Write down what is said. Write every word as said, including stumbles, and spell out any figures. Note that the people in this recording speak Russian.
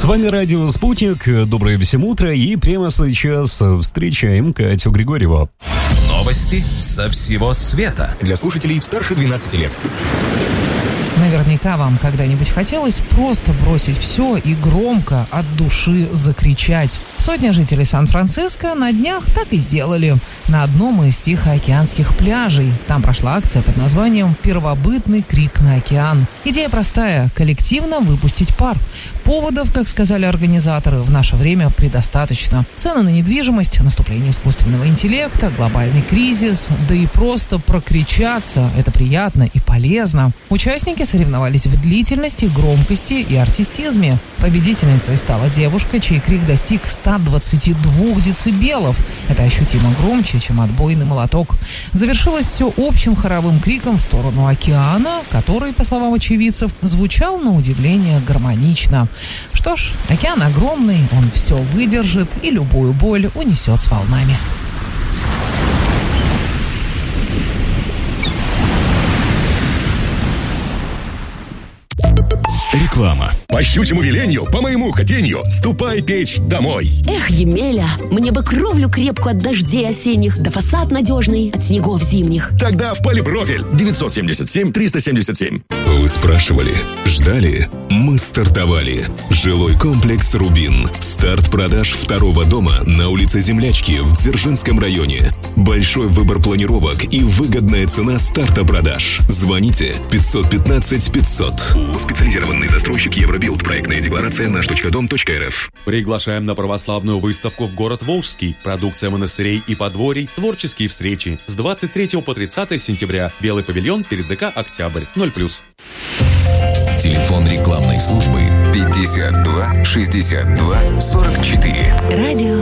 вами радио «Спутник». Доброе всем утро. И прямо сейчас встречаем Катю Григорьеву. Новости со всего света. Для слушателей старше двенадцати лет. Наверняка вам когда-нибудь хотелось просто бросить все и громко от души закричать. Сотня жителей Сан-Франциско на днях так и сделали. На одном из тихоокеанских пляжей. Там прошла акция под названием «Первобытный крик на океан». Идея простая – коллективно выпустить пар. Поводов, как сказали организаторы, в наше время предостаточно. Цены на недвижимость, наступление искусственного интеллекта, глобальный кризис, да и просто прокричаться – это приятно и полезно. Участники соревновались в длительности, громкости и артистизме. Победительницей стала девушка, чей крик достиг ста двадцати двух децибелов. Это ощутимо громче, чем отбойный молоток. Завершилось все общим хоровым криком в сторону океана, который, по словам очевидцев, звучал на удивление гармонично. Что ж, океан огромный, он все выдержит и любую боль унесет с волнами. Реклама. По щучьему велению, по моему хотению, ступай печь домой. Эх, Емеля, мне бы кровлю крепкую от дождей осенних, да фасад надежный от снегов зимних. Тогда в Полипрофиль. девятьсот семьдесят семь триста семьдесят семь. Вы спрашивали, ждали? Мы стартовали. Жилой комплекс «Рубин». Старт продаж второго дома на улице Землячки в Дзержинском районе. Большой выбор планировок и выгодная цена старта продаж. Звоните пятьсот пятнадцать пятьсот. Специализированный застройщик Евробилд. Проектная декларация наш точка дом точка эр эф. Приглашаем на православную выставку в город Волжский. Продукция монастырей и подворий, творческие встречи. С двадцать третьего по тридцатое сентября. Белый павильон перед ДК «Октябрь». ноль плюс. Телефон рекламной службы пятьдесят два шестьдесят два сорок четыре. Радио